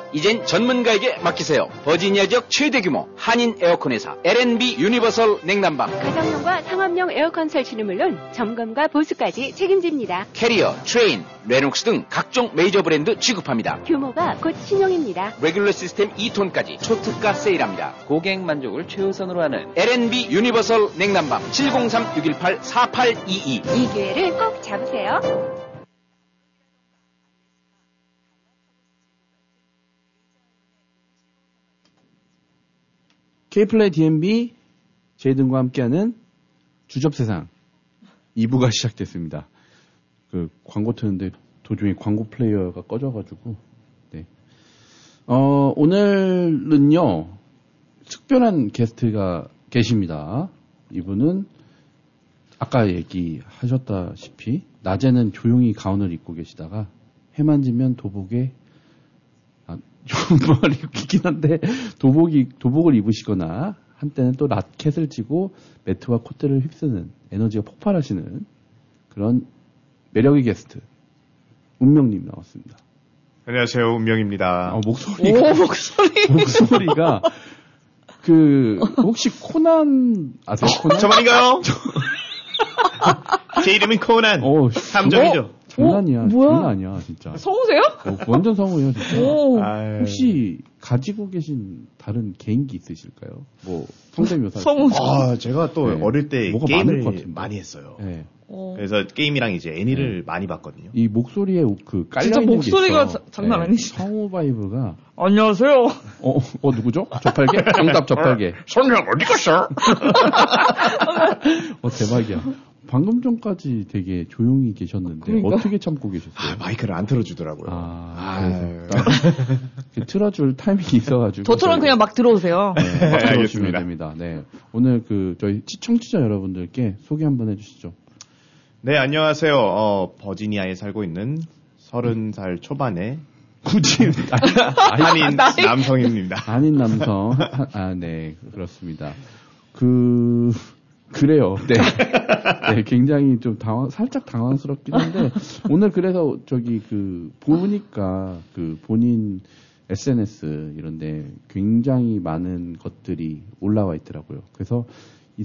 이젠 전문가에게 맡기세요. 버지니아 지역 최대 규모 한인 에어컨 회사 L&B 유니버설 냉난방. 가정용과 상업용 에어컨 설치는 물론 점검과 보수까지 책임집니다. 캐리어, 트레인, 레녹스 등 각종 메이저 브랜드 취급합니다. 규모가 곧 신용입니다. 레귤러 시스템 2톤까지 초특가 세일합니다. 고객 만족을 최우선으로 하는 L&B 유니버설 냉난방 703-618-4822. 이 기회를 꼭 잡으세요. K플레이 DMB 제이든과 함께하는 주접세상 2부가 시작됐습니다. 그 광고 트는데 도중에 광고 플레이어가 꺼져가지고 네. 오늘은요 특별한 게스트가 계십니다. 이분은 아까 얘기하셨다시피 낮에는 조용히 가운을 입고 계시다가 해만 지면 도복에 좀 말이 웃기긴 한데 도복을 입으시거나 한때는 또 라켓을 쥐고 매트와 콧대를 휩쓰는 에너지가 폭발하시는 그런 매력의 게스트 운명님 나왔습니다. 안녕하세요, 운명입니다. 목소리가 혹시 코난 아세요? 코난? 저만인가요? 제 이름은 코난. 함정이죠. 장난이야. 뭐야? 장난 아니야, 진짜. 성우세요? 완전 성우예요, 진짜. 혹시 아유. 가지고 계신 다른 개인기 있으실까요? 뭐 성대묘사. 성우. 제가 또 네. 어릴 때 뭐가 많을 것 게임을 같은데. 많이 했어요. 네. 그래서 게임이랑 이제 애니를 많이 봤거든요. 이 목소리에 깔려 진짜 있는 목소리가 게 있어. 장난 아니시죠? 성우 바이브가 안녕하세요. 누구죠? 저팔계? 정답 저팔계. 선영 어디 갔어? 대박이야. 방금 전까지 되게 조용히 계셨는데 그러니까? 어떻게 참고 계셨어요? 마이크를 안 틀어주더라고요. 틀어줄 타이밍이 있어가지고 저처럼 그냥 막 들어오세요. 막 들어오시면 알겠습니다. 됩니다. 네. 오늘 저희 청취자 여러분들께 소개 한번 해주시죠. 네, 안녕하세요. 버지니아에 살고 있는 30살 초반의 굳이 한인 남성입니다. 아닌 남성. 네, 그렇습니다. 그래요. 네. 네, 굉장히 좀 살짝 당황스럽긴 한데, 오늘 그래서 보니까 본인 SNS 이런데 굉장히 많은 것들이 올라와 있더라고요. 그래서